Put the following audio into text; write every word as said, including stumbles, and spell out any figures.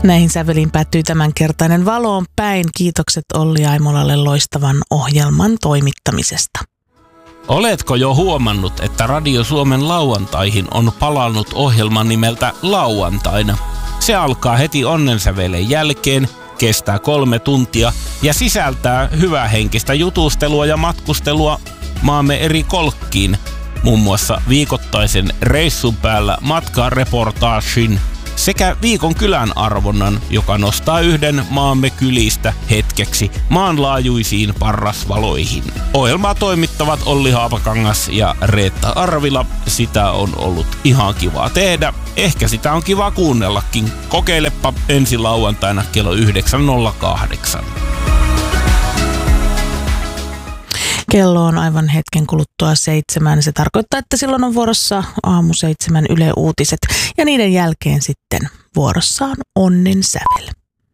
Näihin säveliin päättyy tämänkertainen Valoon päin. Kiitokset Olli Aimolalle loistavan ohjelman toimittamisesta. Oletko jo huomannut, että Radio Suomen lauantaihin on palannut ohjelma nimeltä Lauantaina? Se alkaa heti onnensävelen jälkeen, kestää kolme tuntia ja sisältää hyvähenkistä jutustelua ja matkustelua maamme eri kolkkiin, muun muassa viikoittaisen reissun päällä matkareportaagin sekä viikon kylän arvonnan, joka nostaa yhden maamme kylistä hetkeksi maanlaajuisiin parrasvaloihin. Ohjelmaa toimittavat Olli Haapakangas ja Reetta Arvila. Sitä on ollut ihan kiva tehdä. Ehkä sitä on kiva kuunnellakin. Kokeilepa ensi lauantaina kello yhdeksän nolla kahdeksan. Kello on aivan hetken kuluttua seitsemän. Se tarkoittaa, että silloin on vuorossa aamu seitsemän Yle Uutiset ja niiden jälkeen sitten vuorossa on Onnen sävel.